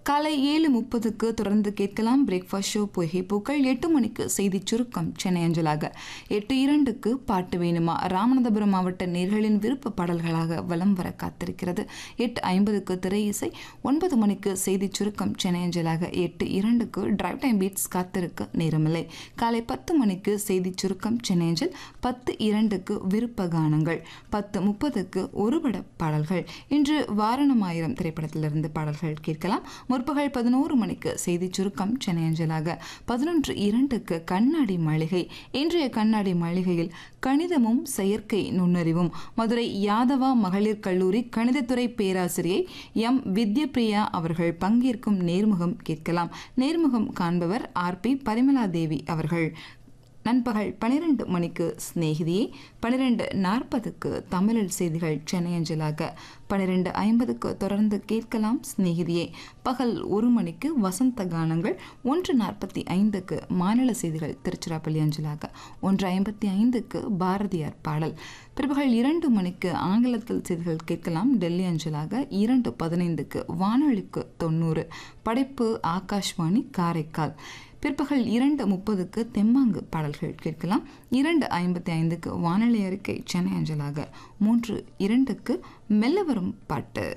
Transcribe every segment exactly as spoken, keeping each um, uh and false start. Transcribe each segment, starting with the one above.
காலை ஏழு முப்பதுக்கு தொடர்ந்து கேட்கலாம் பிரேக்ஃபாஸ்ட் ஷோ பொய்கை பூக்கள். எட்டு மணிக்கு செய்தி சுருக்கம் சென்னை அஞ்சலாக. எட்டு இரண்டுக்கு பாட்டு வேணுமா ராமநாதபுரம் மாவட்ட நேர்களின் விருப்ப பாடல்களாக வலம் வர காத்திருக்கிறது. எட்டு ஐம்பதுக்கு திரை இசை. ஒன்பது மணிக்கு செய்தி சுருக்கம் சென்னை அஞ்சலாக. எட்டு இரண்டுக்கு டிரைவ் டைம் பீட்ஸ் காத்திருக்க நேரமில்லை. காலை பத்து மணிக்கு செய்தி சுருக்கம் சென்னை அஞ்சல். பத்து இரண்டுக்கு விருப்ப கானங்கள். பத்து முப்பதுக்கு ஒருபட பாடல்கள். இன்று வாரணமாயிரம் திரைப்படத்திலிருந்து பாடல்கள் கேட்கலாம். முற்பகல் பதினோரு மணிக்கு செய்தி சுருக்கம் சென்னை அஞ்சலாக. பதினொன்று இரண்டுக்கு கண்ணாடி மாளிகை. இன்றைய கண்ணாடி மாளிகையில் கணிதமும் செயற்கை நுண்ணறிவும் மதுரை யாதவா மகளிர் கல்லூரி கணிதத்துறை பேராசிரியை எம் வித்யபிரியா அவர்கள் பங்கேற்கும் நேர்முகம் கேட்கலாம். நேர்முகம் காண்பவர் ஆர் பி பரிமலா தேவி அவர்கள். நண்பகல் பனிரெண்டு மணிக்கு ஸ்நேகிதியை. பனிரெண்டு நாற்பதுக்கு தமிழில் செய்திகள் சென்னை அஞ்சலாக. பனிரெண்டு ஐம்பதுக்கு தொடர்ந்து கேட்கலாம் ஸ்நேகிதியை. பகல் ஒரு மணிக்கு வசந்த கானங்கள். ஒன்று நாற்பத்தி ஐந்துக்கு மாநில செய்திகள் திருச்சிராப்பள்ளி அஞ்சலாக. ஒன்று ஐம்பத்தி ஐந்துக்கு பாரதியார் பாடல். பிற்பகல் இரண்டு மணிக்கு ஆங்கிலத்தில் செய்திகள் கேட்கலாம் டெல்லி அஞ்சலாக. இரண்டு பதினைந்துக்கு வானொலிக்கு தொண்ணூறு படைப்பு ஆகாஷ்வாணி காரைக்கால். பிற்பகல் இரண்டு முப்பதுக்கு தெம்மாங்கு பாடல்கள் கேட்கலாம். இரண்டு ஐம்பத்தி ஐந்துக்கு வானொலி அறிக்கை சென்னை அஞ்சலாக. மூன்று இரண்டுக்கு மெல்ல வரும் பாட்டு.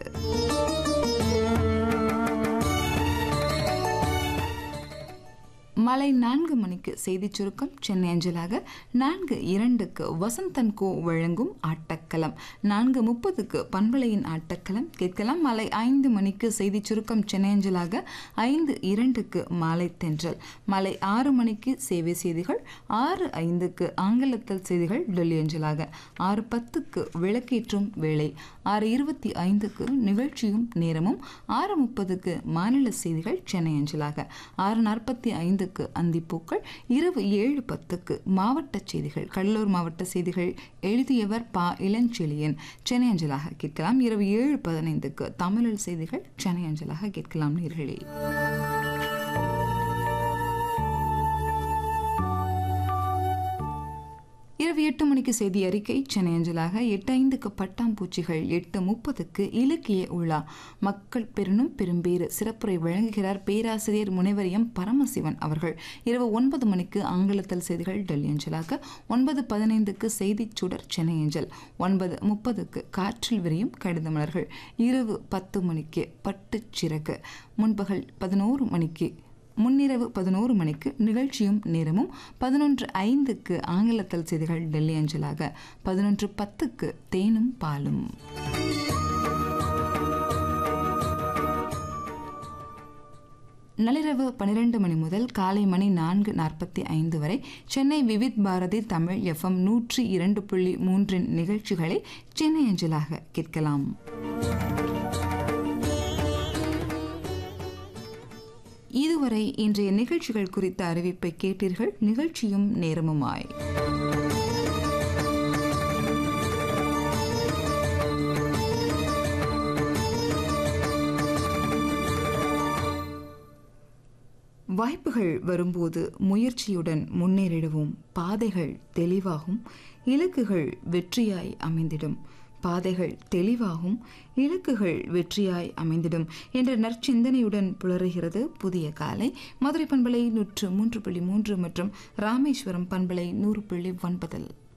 மாலை நான்கு மணிக்கு செய்தி சுருக்கம் சென்னை அஞ்சலாக. நான்கு இரண்டுக்கு வசந்தன் கோ வழங்கும் ஆட்டக்களம். நான்கு முப்பதுக்கு பண்பலையின் ஆட்டக்களம் கேட்கலாம். மாலை ஐந்து மணிக்கு செய்தி சுருக்கம் சென்னை அஞ்சலாக. ஐந்து இரண்டுக்கு மாலை தென்றல். மாலை ஆறு மணிக்கு சேவை செய்திகள். ஆறு ஐந்துக்கு ஆங்கிலத்தில் செய்திகள் டெல்லி அஞ்சலாக. ஆறு பத்துக்கு விளக்கேற்றும் வேளை. ஆறு இருபத்தி ஐந்துக்கு நிகழ்ச்சியும் நேரமும். ஆறு முப்பதுக்கு மாநில செய்திகள் சென்னை அஞ்சலாக. ஆறு நாற்பத்தி ஐந்துக்கு அந்திப்பூக்கள். இரவு ஏழு பத்துக்கு மாவட்ட செய்திகள் கடலூர் மாவட்ட செய்திகள் எழுதியவர் பா இளஞ்செழியன் சென்னை அஞ்சலாக கேட்கலாம். இரவு ஏழு பதினைந்துக்கு தமிழில் செய்திகள் சென்னை அஞ்சலாக கேட்கலாம். நேர்களே, இரவு எட்டு மணிக்கு செய்தி அறிக்கை சென்னை அஞ்சலாக. எட்டு ஐந்துக்கு பட்டாம்பூச்சிகள். எட்டு முப்பதுக்கு இலக்கிய உலா. மக்கள் பெருணும் பெரும்பேறு சிறப்புரை வழங்குகிறார் பேராசிரியர் முனைவர் எம் பரமசிவன் அவர்கள். இரவு ஒன்பது மணிக்கு ஆங்கிலத்தில் செய்திகள் டெல்லி அஞ்சலாக. ஒன்பது பதினைந்துக்கு செய்தி சுடர் சென்னை அஞ்சல். ஒன்பது முப்பதுக்கு காற்றில் விரியும் கடித மலர்கள். இரவு பத்து மணிக்கு பட்டுச்சிறகு. முன்பகல் பதினோரு மணிக்கு முன்னிரவு பதினோரு மணிக்கு நிகழ்ச்சியும் நேரமும். பதினொன்று ஐந்துக்கு ஆங்கிலத்தில் செய்திகள் டெல்லி அஞ்சலாக. பதினொன்று பத்துக்கு தேனும் பாலும். நள்ளிரவு பனிரெண்டு மணி முதல் காலை மணி நான்கு நாற்பத்தி ஐந்து வரை சென்னை விவித் பாரதி தமிழ் எஃப்எம் நூற்றி இரண்டு புள்ளி மூன்றின் நிகழ்ச்சிகளை சென்னை அஞ்சலாக கேட்கலாம். இதுவரை இன்றைய நிகழ்ச்சிகள் குறித்த அறிவிப்பை கேட்டீர்கள். நிகழ்ச்சியும் நேரமுமாய் வாய்ப்புகள் வரும்போது முயற்சியுடன் முன்னேறிடுவோம். பாதைகள் தெளிவாகும், இலக்குகள் வெற்றியாய் அமைந்திடும். பாதைகள் தெளிவாகும், இலக்குகள் வெற்றியாய் அமைந்திடும் என்ற நற்சிந்தனையுடன் புலருகிறது புதிய காலை. மதுரை பண்பலை நூற்று மூன்று புள்ளி மூன்று மற்றும் ராமேஸ்வரம் பண்பலை நூறு புள்ளி ஒன்பதில்